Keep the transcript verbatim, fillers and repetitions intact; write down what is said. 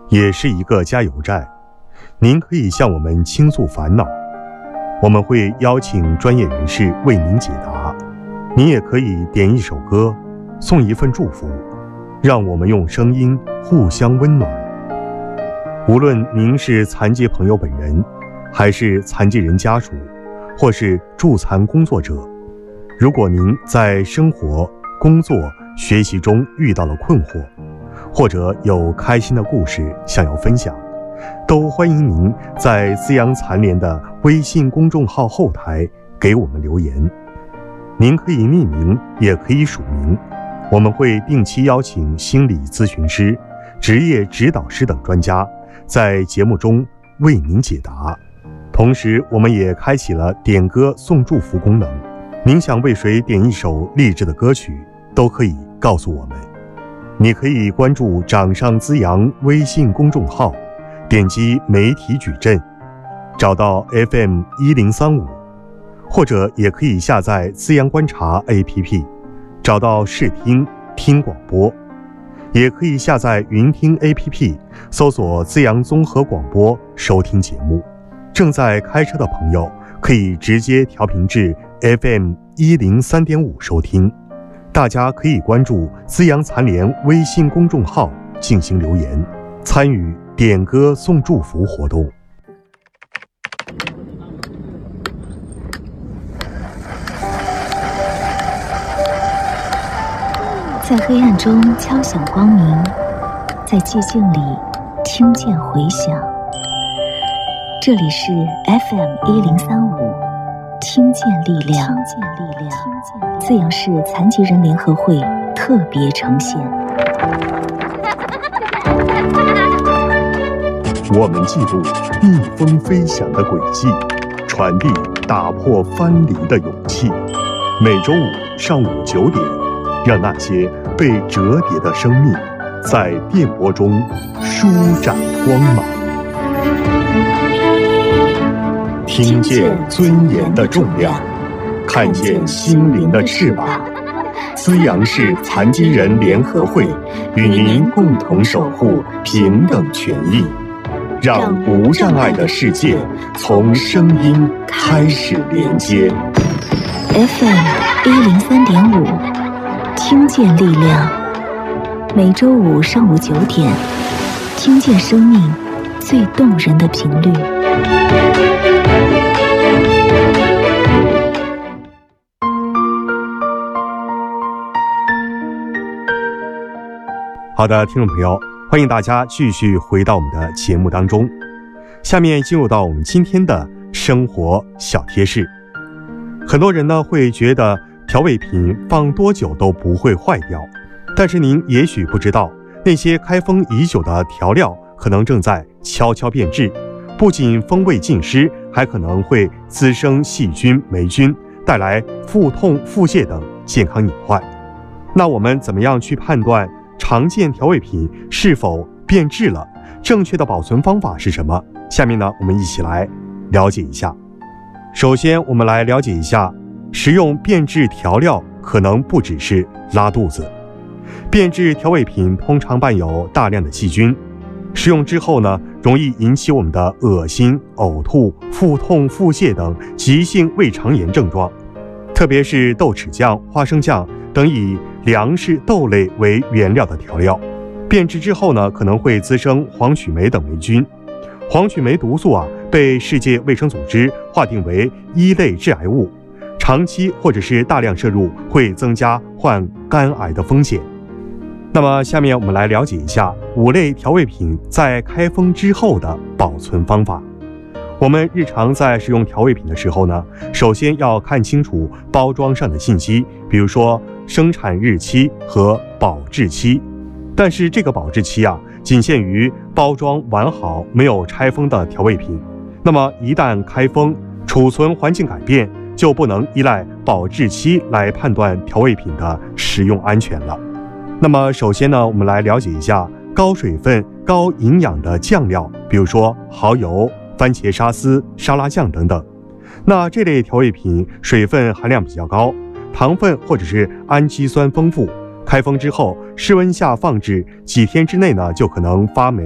也是一个加油站。您可以向我们倾诉烦恼，我们会邀请专业人士为您解答。您也可以点一首歌，送一份祝福，让我们用声音互相温暖。无论您是残疾朋友本人，还是残疾人家属，或是助残工作者，如果您在生活、工作、学习中遇到了困惑，或者有开心的故事想要分享，都欢迎您在滋养残联的微信公众号后台给我们留言。您可以匿名，也可以署名，我们会定期邀请心理咨询师、职业指导师等专家在节目中为您解答。同时我们也开启了点歌送祝福功能，您想为谁点一首励志的歌曲，都可以告诉我们。你可以关注掌上滋养微信公众号，点击媒体矩阵，找到 F M 一零三五，或者也可以下载滋养观察 A P P， 找到视听听广播，也可以下载云听 A P P， 搜索滋养综合广播收听节目。正在开车的朋友可以直接调频至 F M 一零三点五 收听。大家可以关注滋养残联微信公众号进行留言，参与点歌送祝福活动。 在黑暗中敲响光明，在寂静里听见回响。这里是 F M 一零三五，听见力量，听见力量，滋养市残疾人联合会特别呈现。 我们记录逆风飞翔的轨迹，传递打破藩篱的勇气。每周五上午九点，让那些被折叠的生命在电波中舒展光芒。听见尊严的重量，看见心灵的翅膀。滋养市残疾人联合会与您共同守护平等权益，让无障碍的世界从声音开始连接。 F M 一零三点五，听见力量，每周五上午九点，听见生命最动人的频率。 好的，听众朋友，欢迎大家继续回到我们的节目当中。下面进入到我们今天的生活小贴士。很多人呢会觉得调味品放多久都不会坏掉，但是您也许不知道，那些开封已久的调料可能正在悄悄变质，不仅风味尽失，还可能会滋生细菌、霉菌，带来腹痛、腹泻等健康隐患。那我们怎么样去判断常见调味品是否变质了？正确的保存方法是什么？下面呢，我们一起来了解一下。首先，我们来了解一下，食用变质调料可能不只是拉肚子。变质调味品通常伴有大量的细菌，食用之后呢，容易引起我们的恶心、呕吐、腹痛、腹泻等急性胃肠炎症状。特别是豆豉酱、花生酱等以粮食豆类为原料的调料，变质之后呢，可能会滋生黄曲霉等霉菌。黄曲霉毒素啊，被世界卫生组织划定为一类致癌物，长期或者是大量摄入会增加患肝癌的风险。那么下面我们来了解一下五类调味品在开封之后的保存方法。我们日常在使用调味品的时候呢，首先要看清楚包装上的信息，比如说生产日期和保质期。但是这个保质期啊，仅限于包装完好没有拆封的调味品。那么一旦开封，储存环境改变，就不能依赖保质期来判断调味品的食用安全了。那么首先呢，我们来了解一下高水分、高营养的酱料，比如说蚝油、番茄沙司、沙拉酱等等。那这类调味品水分含量比较高，糖分或者是氨基酸丰富，开封之后室温下放置几天之内呢，就可能发霉